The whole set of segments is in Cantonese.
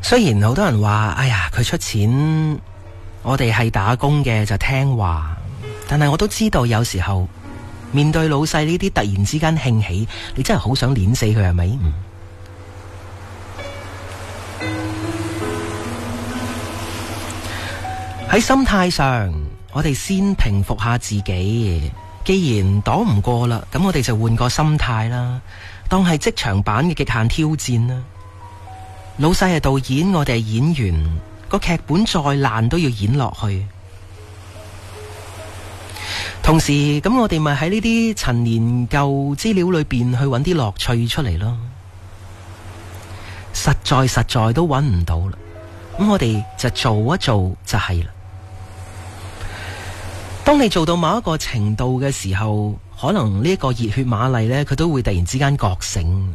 雖然好多人話，哎呀，佢出錢，我哋係打工嘅就聽話，但係我都知道有時候面對老細呢啲突然之間興起，你真係好想碾死佢，係咪？喺心態上，我哋先平復下自己。既然擋唔過啦，咁我哋就換個心態啦，當係職場版嘅極限挑戰啦。老細係導演，我哋係演員，個劇本再爛都要演落去。同時，咁我哋咪喺呢啲陳年舊資料裏邊去揾啲樂趣出嚟咯。實在都揾唔到啦，咁我哋就做一做就係啦。當你做到某一個程度嘅時候，可能呢一個熱血瑪麗呢，佢都會突然之間覺醒。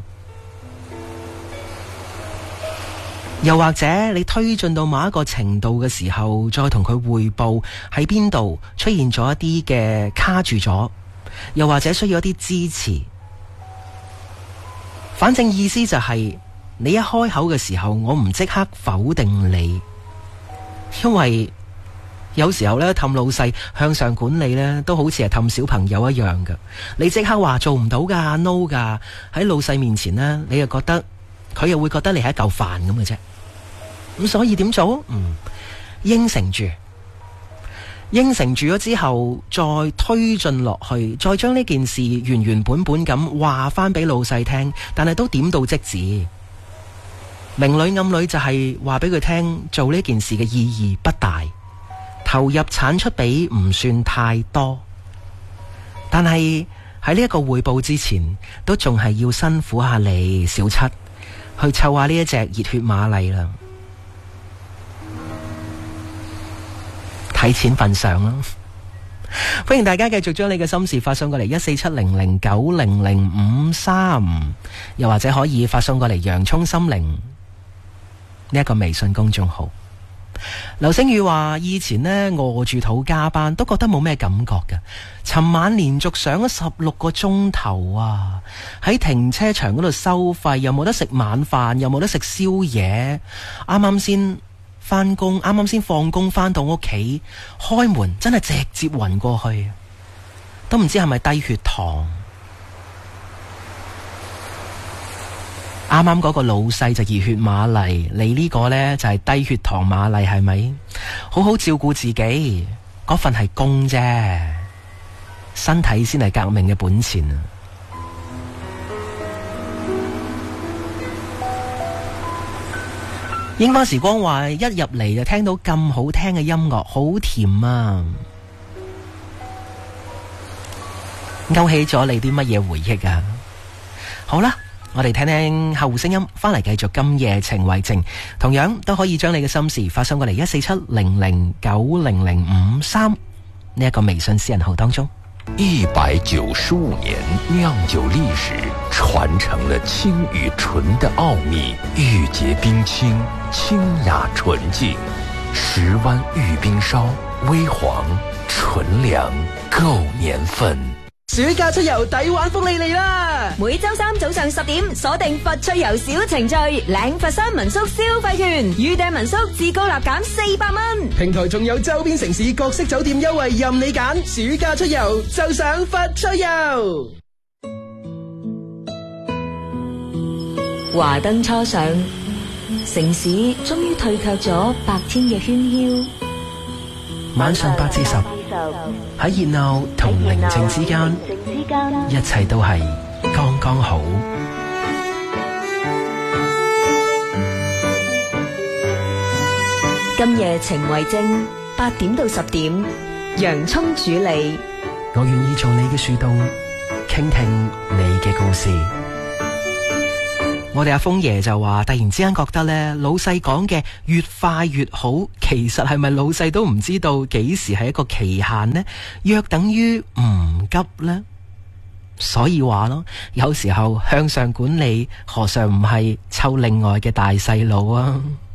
又或者你推進到某一個程度嘅時候，再同佢匯報喺邊度出現咗一啲嘅卡住咗，又或者需要一啲支持。反正意思就係，你一開口嘅時候，我唔即刻否定你，因為有時候呢，氹老細向上管理呢，都好似係氹小朋友一樣㗎。你即刻話做唔到㗎 ，no 㗎，喺老細面前呢，你又覺得佢又會覺得你係一嚿飯咁嘅啫。咁所以點做？應承住咗之後，再推進落去，再將呢件事原本咁話翻俾老細聽，但係都點到即止，明裏暗裏就係話俾佢聽，做呢件事嘅意義不大，投入產出比唔算太多，但係喺呢一個匯報之前，都仲係要辛苦下你小七去湊下呢一隻熱血瑪麗啦。睇錢份上啦，歡迎大家繼續將你嘅心事發送過嚟14700900053，又或者可以發送過嚟洋蔥心靈呢一個微信公眾號。劉星宇話以前呢，餓住肚加班都覺得冇咩感覺㗎，尋晚連續上咗16個鐘頭啊，喺停車場嗰度收費，又冇得食晚飯，又冇得食宵夜，啱啱先翻工，啱啱先放工翻到屋企，開門真係直接暈過去，都唔知係咪低血糖。啱啱嗰個老細就熱血瑪麗，你呢個呢就係低血糖瑪麗，係咪？好好照顧自己，嗰份係工啫，身體先係革命嘅本錢啊！櫻花時光話一入嚟就聽到咁好聽嘅音樂，好甜啊，勾起咗你啲乜嘢回憶啊？好啦，我哋聽聽客戶聲音，翻嚟繼續今夜情為證，同樣都可以將你嘅心事發送過嚟14700900053呢一個微信私人號當中。 195年釀酒歷史，傳承了清與純的奧秘，玉潔冰清，清雅純淨，10灣玉冰燒，微黃純糧，夠年份。 暑假出遊抵玩福利嚟啦！ 每周三早上10點，鎖定佛趣遊小程序，領佛山民宿消費券，預訂民宿至高立減400蚊。 平台仲有周邊城市各式酒店優惠任你揀，暑假出遊就上佛趣遊。 華燈初上，城市終於退卻咗白天嘅喧囂。 晚上8至10，喺熱鬧同寧靜之間，一切都係剛剛好。 今夜情為證，8點到10點，洋蔥主理。 我願意做你嘅樹洞，傾聽你嘅故事。我哋阿峰爺就話，突然之間覺得呢，老細講嘅越快越好，其實係咪老細都唔知道幾時係一個期限呢？約等於唔急呢？所以話咯，有時候向上管理何嘗唔係湊另外嘅大細路啊？